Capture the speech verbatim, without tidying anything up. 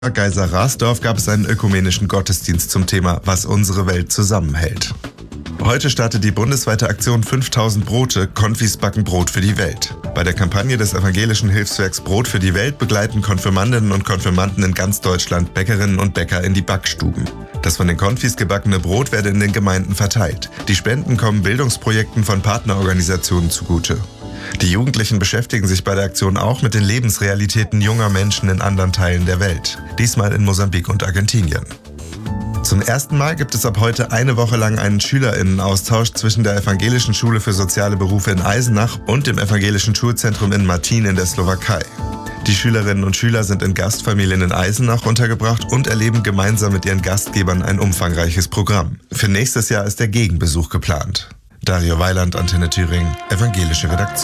Geiser-Rasdorf gab es einen ökumenischen Gottesdienst zum Thema Was unsere Welt zusammenhält. Heute startet die bundesweite Aktion fünftausend Brote, Konfis backen Brot für die Welt. Bei der Kampagne des evangelischen Hilfswerks Brot für die Welt begleiten Konfirmandinnen und Konfirmanden in ganz Deutschland Bäckerinnen und Bäcker in die Backstuben. Das von den Konfis gebackene Brot werde in den Gemeinden verteilt. Die Spenden kommen Bildungsprojekten von Partnerorganisationen zugute. Die Jugendlichen beschäftigen sich bei der Aktion auch mit den Lebensrealitäten junger Menschen in anderen Teilen der Welt. Diesmal in Mosambik und Argentinien. Zum ersten Mal gibt es ab heute eine Woche lang einen SchülerInnenaustausch zwischen der Evangelischen Schule für soziale Berufe in Eisenach und dem Evangelischen Schulzentrum in Martin in der Slowakei. Die Schülerinnen und Schüler sind in Gastfamilien in Eisenach untergebracht und erleben gemeinsam mit ihren Gastgebern ein umfangreiches Programm. Für nächstes Jahr ist der Gegenbesuch geplant. Dario Weiland, Antenne Thüringen, Evangelische Redaktion.